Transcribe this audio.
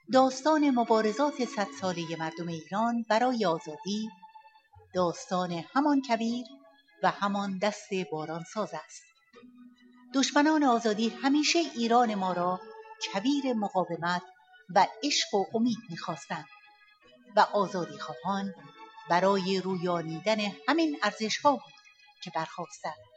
داستان مبارزات 100 ساله مردم ایران برای آزادی، داستان همان کویر و همان دست بارانساز است. دشمنان آزادی همیشه ایران ما را کویر مقاومت و عشق و امید می‌خواستند و آزادیخواهان برای رویانیدن همین ارزش‌ها بود که برخاستند.